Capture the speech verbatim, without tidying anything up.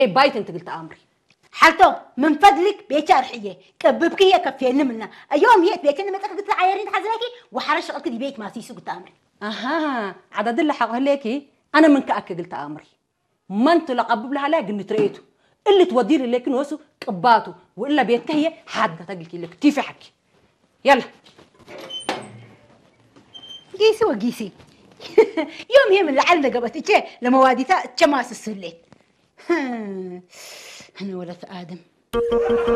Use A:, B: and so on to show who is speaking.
A: بايت انت قلت امري.
B: حالته من فضلك بيتار حيه كببك هي كفينا منا اليوم هي بيتنا ما قلت عايرين حزركي وحرش شغلك دي بيت ما تيسو قلت امري.
A: اها عدد اللي حق هليكي انا من كأك قلت امري. ما انت لقبب لها لا قلت رأيته اللي تودي لي لكن وسو قباته والا بيتك هي حد تقلك لك تيفي حكي. يلا
B: قيسي وقيسي يوم هي من العلة قبتك لما واديتها تشماس السليت. انا ولد ادم